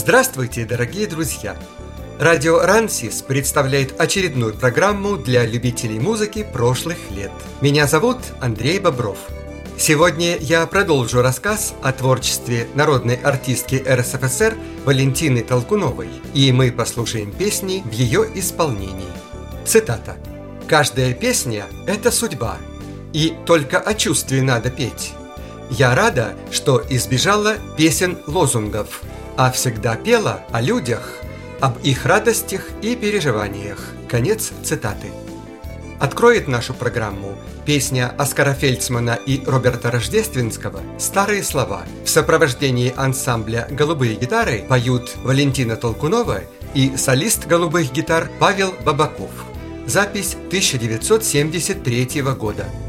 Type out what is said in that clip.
Здравствуйте, дорогие друзья! Радио Рансис представляет очередную программу для любителей музыки прошлых лет. Меня зовут Андрей Бобров. Сегодня я продолжу рассказ о творчестве народной артистки РСФСР Валентины Толкуновой, и мы послушаем песни в ее исполнении. Цитата. «Каждая песня – это судьба, и только о чувстве надо петь. Я рада, что избежала песен-лозунгов, а всегда пела о людях, об их радостях и переживаниях». Конец цитаты. Откроет нашу программу песня Оскара Фельдсмана и Роберта Рождественского «Старые слова». В сопровождении ансамбля «Голубые гитары» поют Валентина Толкунова и солист голубых гитар Павел Бабаков. Запись 1973 года.